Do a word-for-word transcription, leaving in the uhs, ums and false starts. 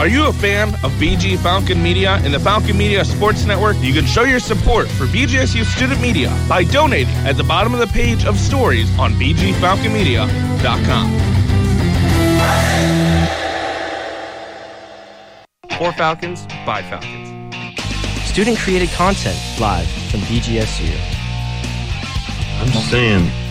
Are you a fan of B G Falcon Media and the Falcon Media Sports Network? You can show your support for B G S U Student Media by donating at the bottom of the page of stories on b g falcon media dot com. For Falcons, by Falcons. Student-created content live from B G S U. I'm just saying,